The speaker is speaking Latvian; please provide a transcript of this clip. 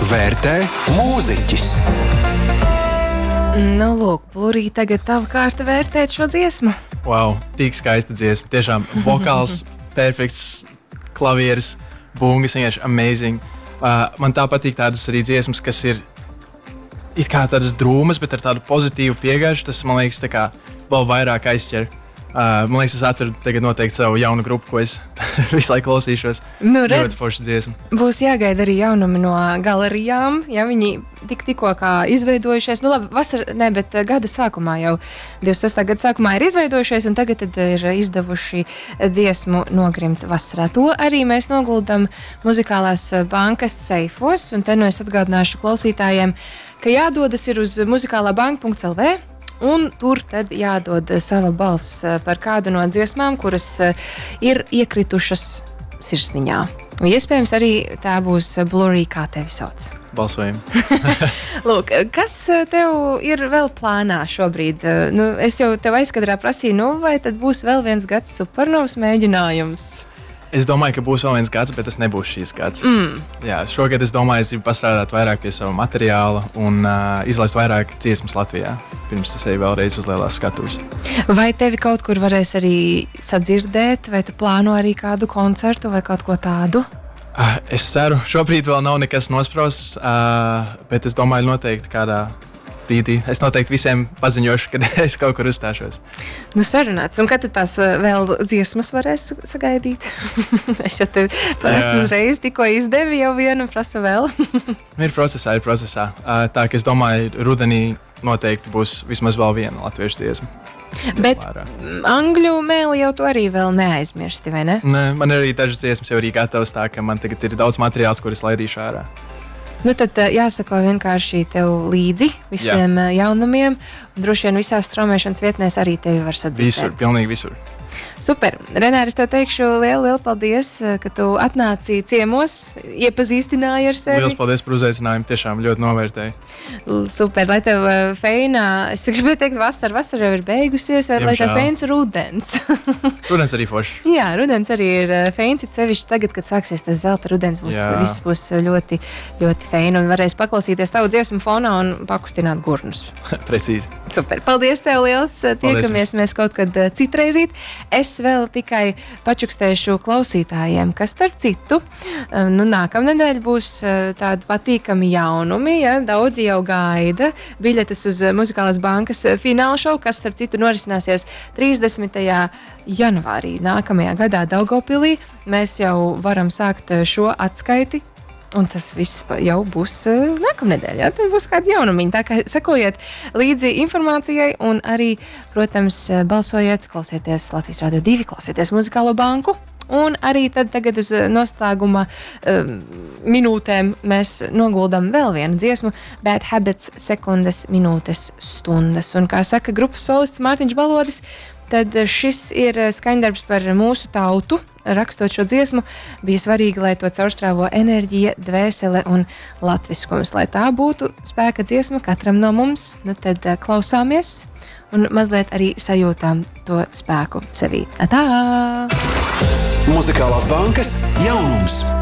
vērtē mūziķis? Nu, lūk, Plurī, tagad tava kārta vērtēt šo dziesmu. Wow, tik skaista dziesma. Tiešām vokāls, perfekts, klavieris, bungas, vienkārši amazing. Man tā patīk tādas arī dziesmas, kas ir it kā tādas drūmas, bet ar tādu pozitīvu piegājušu. Tas, man liekas, tā kā vēl vairāk aizķer. Man liekas, es atradu tagad noteikti savu jaunu grupu, ko es visu laiku klausīšos. Nu, redz, ļoti forša dziesma. Būs jāgaida arī jaunumi no galerijām, ja viņi tikko kā izveidojušies. Nu labi, bet gada sākumā jau, 26. gada sākumā ir izveidojušies, un tagad ir izdevuši dziesmu Nogrimt vasarā. To arī mēs noguldam Muzikālās bankas seifos, un te nu es atgādināšu klausītājiem, ka jādodas ir uz muzikālabanka.lv, un tur tad jādod sava balss par kādu no dziesmām, kuras ir iekritušas sirsniņā. Iespējams, arī tā būs Blurry, kā tevi sauc. Balsojam. Lūk, kas tev ir vēl plānā šobrīd? Es jau tev aizkadrā prasīju, vai tad būs vēl viens gads supernovas mēģinājums? Es domāju, ka būs vēl viens gads, bet tas nebūs šīs gads. Jā, šogad es domāju, es gribu pastrādāt vairāk pie sava materiāla un izlaist vairāk dziesmas Latvijā, pirms tas arī vēlreiz uz lielās skatuves. Vai tevi kaut kur varēs arī sadzirdēt, vai tu plāno arī kādu koncertu vai kaut ko tādu? Es ceru, šobrīd vēl nav nekas nosprausts, bet es domāju noteikti kādā brīdī. Es noteikti visiem paziņošu, kad es kaut kur uzstāšos. Nu, sarunāts. Un kad tas vēl dziesmas varēs sagaidīt? Es jau te parasti uzreiz tikko izdevi jau vienu, prasu vēl. Ir procesā. Tā, ka es domāju, rudenī noteikti būs vismaz vēl viena latviešu dziesma. Bet angļu mēli jau tu arī vēl neaizmirsti, vai ne? Nē, man ir arī dažas dziesmas jau arī gatavas, tā ka man tagad ir daudz materiāls, kuris laidīšu ārā. Nu tad jāsako vienkārši tev līdzi visiem jaunumiem, un droši vien visās straumēšanas vietnēs arī tevi var sadzirdēt. Visur, pilnīgi visur. Super. Renāri, es tev teikšu lielu paldies, ka tu atnāci ciemos, iepazīstināji ar sevi. Liels paldies par uzaicinājumu, tiešām ļoti novērtēju. Super, lai tev feinā, es gribēju teikt vasara jau ir beigusies, vai lai tev feins rudens. Rudens arī forši. Jā, rudens arī ir feins, it sevišķi tagad, kad sāksies tas zelta rudens, viss būs ļoti, ļoti feina, un varēs paklausīties tavu dziesmu fonā un pakustināt gurnus. Precīzi. Super, paldies tev liels, tiekamies mēs kaut kad citreizīt. Es vēl tikai pačukstēšu klausītājiem, kas starp citu, nākamnedēļ būs tādi patīkami jaunumi, daudzi jau gaida biļetes uz Muzikālās bankas fināla šovu, kas starp citu norisināsies 30. janvārī nākamajā gadā Daugavpilī. Mēs jau varam sākt šo atskaiti. Un tas viss jau būs nākamnedēļ, tur būs kādi jaunumiņi. Tā kā sekojiet līdzi informācijai un arī, protams, balsojiet, klausieties Latvijas Radio 2, klausieties Muzikālo banku. Un arī tad tagad uz noslēguma minūtēm mēs noguldam vēl vienu dziesmu Bad Habits sekundes, minūtes, stundas. Un kā saka grupas solists Mārtiņš Balodis, tad šis ir skaņdarbs par mūsu tautu. Rakstot šo dziesmu, bija svarīgi, lai to caurstrāvo enerģija, dvēsele un latviskums. Lai tā būtu spēka dziesma katram no mums, tad klausāmies un mazliet arī sajūtām to spēku sevī. Atā! Muzikālās bankas jaunums!